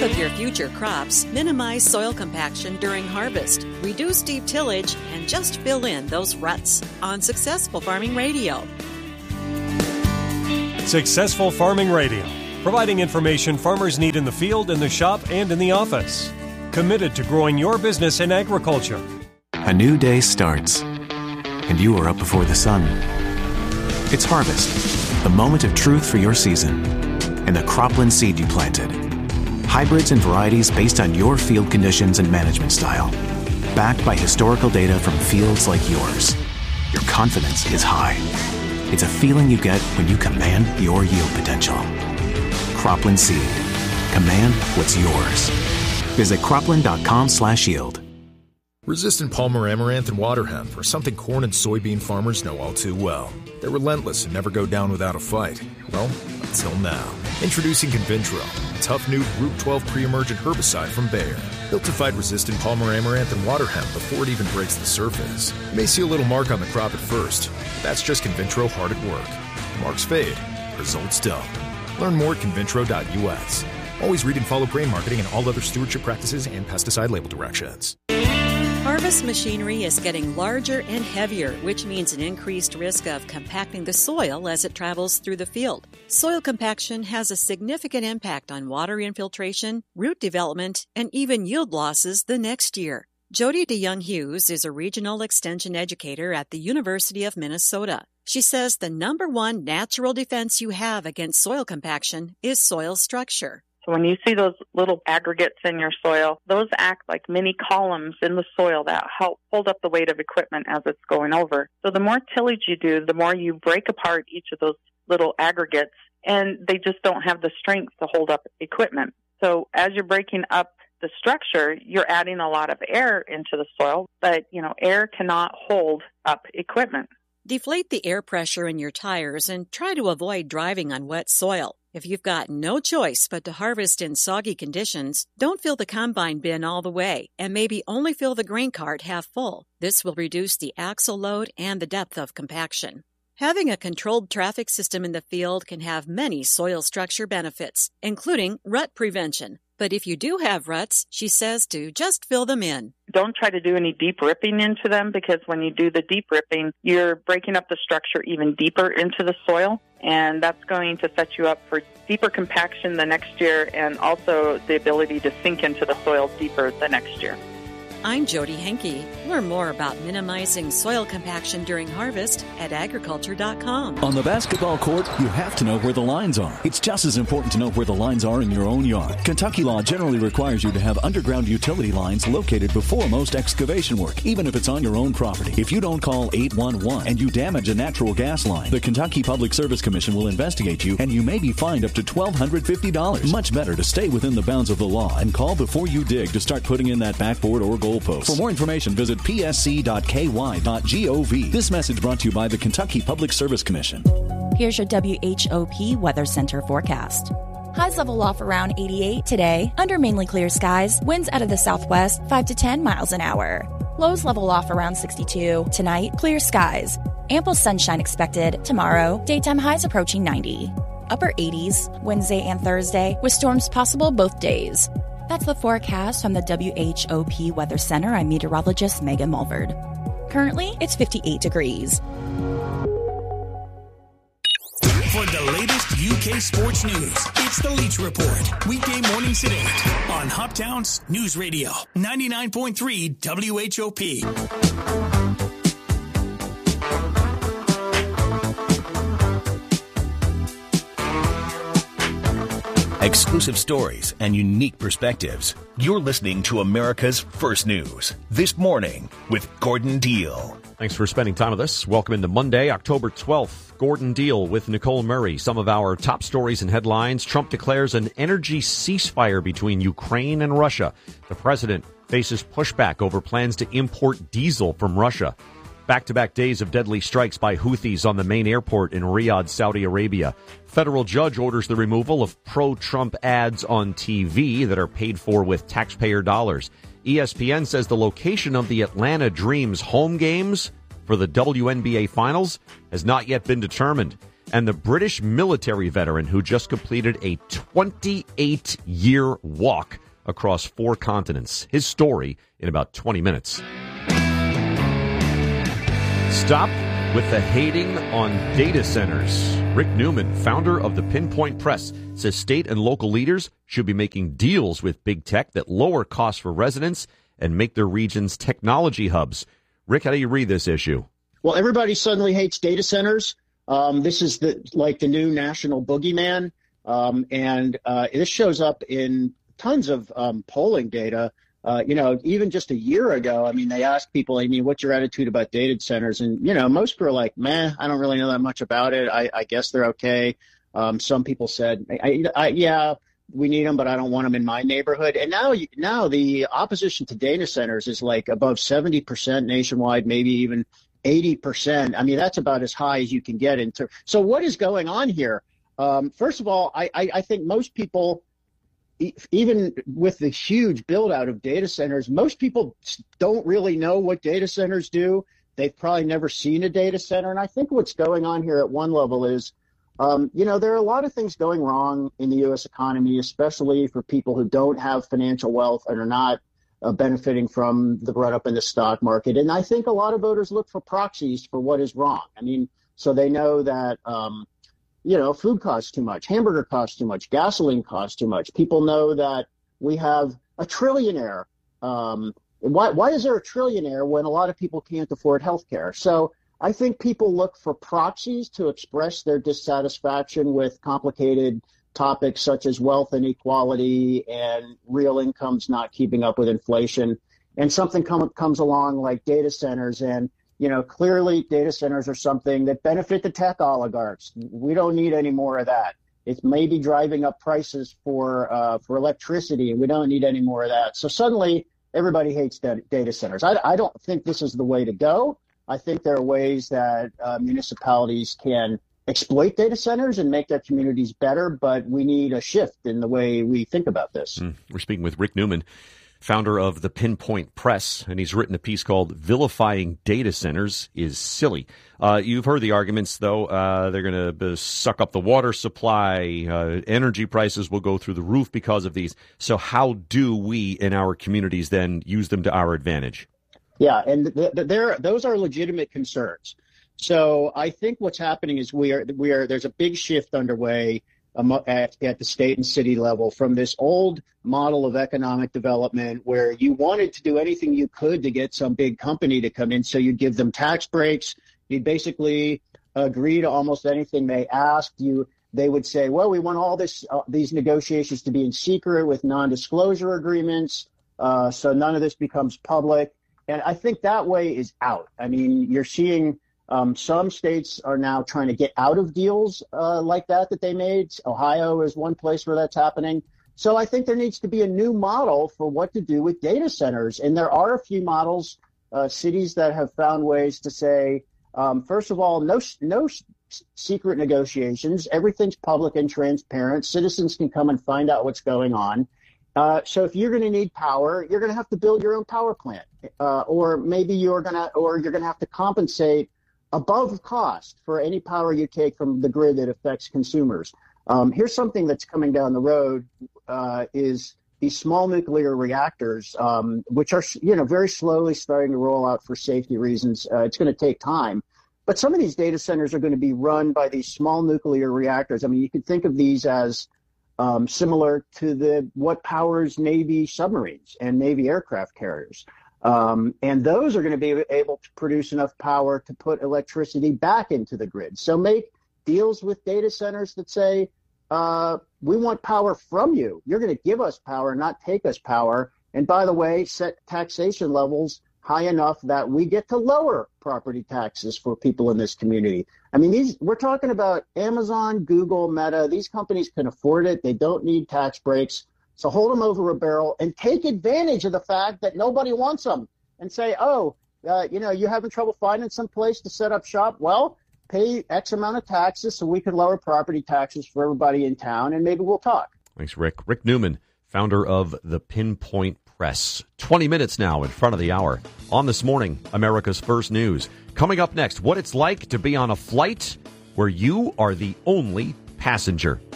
of your future crops, minimize soil compaction during harvest, reduce deep tillage, and just fill in those ruts on Successful Farming Radio. Successful Farming Radio, providing information farmers need in the field, in the shop, and in the office. Committed to growing your business in agriculture. A new day starts, and you are up before the sun. It's harvest, the moment of truth for your season, and the cropland seed you planted. Hybrids and varieties based on your field conditions and management style. Backed by historical data from fields like yours. Your confidence is high. It's a feeling you get when you command your yield potential. Cropland Seed. Command what's yours. Visit cropland.com/yield. Resistant Palmer Amaranth and water hemp are something corn and soybean farmers know all too well. They're relentless and never go down without a fight. Well, until now. Introducing Convintro, a tough new Group 12 pre-emergent herbicide from Bayer. Built to fight resistant Palmer Amaranth and water hemp before it even breaks the surface. You may see a little mark on the crop at first, but that's just Convintro hard at work. Marks fade, results don't. Learn more at convintro.us. Always read and follow grain marketing and all other stewardship practices and pesticide label directions. Harvest machinery is getting larger and heavier, which means an increased risk of compacting the soil as it travels through the field. Soil compaction has a significant impact on water infiltration, root development, and even yield losses the next year. Jody DeYoung-Hughes is a regional extension educator at the University of Minnesota. She says the number one natural defense you have against soil compaction is soil structure. So when you see those little aggregates in your soil, those act like mini columns in the soil that help hold up the weight of equipment as it's going over. So the more tillage you do, the more you break apart each of those little aggregates, and they just don't have the strength to hold up equipment. So as you're breaking up the structure, you're adding a lot of air into the soil, but air cannot hold up equipment. Deflate the air pressure in your tires and try to avoid driving on wet soil. If you've got no choice but to harvest in soggy conditions, don't fill the combine bin all the way and maybe only fill the grain cart half full. This will reduce the axle load and the depth of compaction. Having a controlled traffic system in the field can have many soil structure benefits, including rut prevention. But if you do have ruts, she says to just fill them in. Don't try to do any deep ripping into them, because when you do the deep ripping, you're breaking up the structure even deeper into the soil, and that's going to set you up for deeper compaction the next year and also the ability to sink into the soil deeper the next year. I'm Jody Henke. Learn more about minimizing soil compaction during harvest at agriculture.com. On the basketball court, you have to know where the lines are. It's just as important to know where the lines are in your own yard. Kentucky law generally requires you to have underground utility lines located before most excavation work, even if it's on your own property. If you don't call 811 and you damage a natural gas line, the Kentucky Public Service Commission will investigate you, and you may be fined up to $1,250. Much better to stay within the bounds of the law and call before you dig to start putting in that backboard or goalpost. For more information, visit psc.ky.gov. This message brought to you by the Kentucky Public Service Commission. Here's your WHOP Weather Center forecast. Highs level off around 88 today, under mainly clear skies. Winds out of the southwest, 5 to 10 miles an hour. Lows level off around 62. Tonight, clear skies. Ample sunshine expected tomorrow. Daytime highs approaching 90. Upper 80s Wednesday and Thursday, with storms possible both days. That's the forecast from the WHOP Weather Center. I'm meteorologist Megan Mulverd. Currently, it's 58 degrees. For the latest UK sports news, it's the Leach Report. Weekday mornings at 8 on Hoptown's News Radio, 99.3 WHOP. Exclusive stories and unique perspectives. You're listening to America's First News This Morning with Gordon Deal. Thanks for spending time with us. Welcome into Monday, October 12th. Gordon Deal with Nicole Murray. Some of our top stories and headlines. Trump declares an energy ceasefire between Ukraine and Russia. The president faces pushback over plans to import diesel from Russia. Back-to-back days of deadly strikes by Houthis on the main airport in Riyadh, Saudi Arabia. Federal judge orders the removal of pro-Trump ads on TV that are paid for with taxpayer dollars. ESPN says the location of the Atlanta Dreams home games for the WNBA Finals has not yet been determined. and the British military veteran who just completed a 28-year walk across 4 continents. His story in about 20 minutes. Stop with the hating on data centers. Rick Newman, founder of the Pinpoint Press, says state and local leaders should be making deals with big tech that lower costs for residents and make their regions technology hubs. Rick, how do you read this issue? Well, everybody suddenly hates data centers. This is the new national boogeyman. And this shows up in tons of polling data. Even just a year ago, they asked people, what's your attitude about data centers? And, most people are like, meh, I don't really know that much about it. I guess they're okay. Some people said, yeah, we need them, but I don't want them in my neighborhood. And now the opposition to data centers is like above 70% nationwide, maybe even 80%. That's about as high as you can get into. So what is going on here? First of all, I think most people, even with the huge build out of data centers, most people don't really know what data centers do. They've probably never seen a data center. And I think what's going on here at one level is, there are a lot of things going wrong in the U.S. economy, especially for people who don't have financial wealth and are not benefiting from the run up in the stock market. And I think a lot of voters look for proxies for what is wrong. So they know that, food costs too much, hamburger costs too much, gasoline costs too much. People know that we have a trillionaire. Why is there a trillionaire when a lot of people can't afford health care? So I think people look for proxies to express their dissatisfaction with complicated topics such as wealth inequality and real incomes not keeping up with inflation. And something comes along like data centers, and clearly data centers are something that benefit the tech oligarchs. We don't need any more of that. It's maybe driving up prices for electricity, and we don't need any more of that. So suddenly everybody hates data centers. I don't think this is the way to go. I think there are ways that municipalities can exploit data centers and make their communities better, but we need a shift in the way we think about this. We're speaking with Rick Newman, founder of the Pinpoint Press, and he's written a piece called Vilifying Data Centers is Silly. You've heard the arguments, though. They're going to suck up the water supply. Energy prices will go through the roof because of these. So how do we in our communities then use them to our advantage? Yeah, and those are legitimate concerns. So I think what's happening is there's a big shift underway at the state and city level from this old model of economic development where you wanted to do anything you could to get some big company to come in. So you'd give them tax breaks. You'd basically agree to almost anything they asked you. They would say, well, we want all these negotiations to be in secret with non-disclosure agreements. So none of this becomes public. And I think that way is out. You're seeing some states are now trying to get out of deals like that they made. Ohio is one place where that's happening. So I think there needs to be a new model for what to do with data centers. And there are a few models, cities that have found ways to say, first of all, no secret negotiations. Everything's public and transparent. Citizens can come and find out what's going on. So if you're going to need power, you're going to have to build your own power plant, or maybe you're going to have to compensate above cost for any power you take from the grid that affects consumers. Here's something that's coming down the road: is these small nuclear reactors, which are very slowly starting to roll out for safety reasons. It's going to take time, but some of these data centers are going to be run by these small nuclear reactors. You could think of these as similar to what powers Navy submarines and Navy aircraft carriers. And those are going to be able to produce enough power to put electricity back into the grid. So make deals with data centers that say, we want power from you. You're going to give us power, not take us power. And by the way, set taxation levels high enough that we get to lower property taxes for people in this community. We're talking about Amazon, Google, Meta. These companies can afford it. They don't need tax breaks. So hold them over a barrel and take advantage of the fact that nobody wants them and say, you're having trouble finding some place to set up shop. Well, pay X amount of taxes so we can lower property taxes for everybody in town, and maybe we'll talk. Thanks, Rick. Rick Newman, founder of the Pinpoint Press. 20 minutes now in front of the hour. On This Morning, America's First News. Coming up next, what it's like to be on a flight where you are the only passenger.